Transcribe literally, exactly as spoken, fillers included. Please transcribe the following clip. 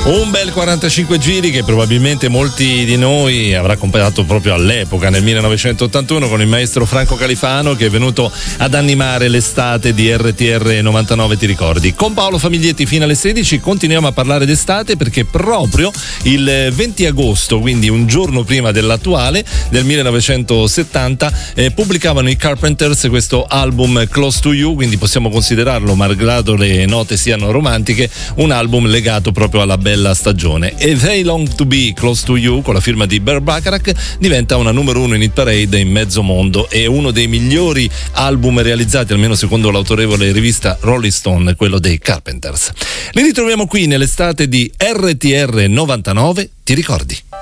Un bel quarantacinque giri che probabilmente molti di noi avrà accompagnato proprio all'epoca, nel millenovecentottantuno, con il maestro Franco Califano, che è venuto ad animare l'estate di R T R novantanove, ti ricordi? Con Paolo Famiglietti fino alle sedici continuiamo a parlare d'estate, perché proprio il venti agosto, quindi un giorno prima dell'attuale, del millenovecentosettanta, eh, pubblicavano i Carpenters questo album Close to You, quindi possiamo considerarlo, malgrado le note siano romantiche, un album legato proprio alla bella stagione. E They Long to Be Close to You, con la firma di Burt Bacharach, diventa una numero uno in hit parade in mezzo mondo. È uno dei migliori album realizzati, almeno secondo l'autorevole rivista Rolling Stone, quello dei Carpenters. Li ritroviamo qui nell'estate di R T R novantanove, ti ricordi?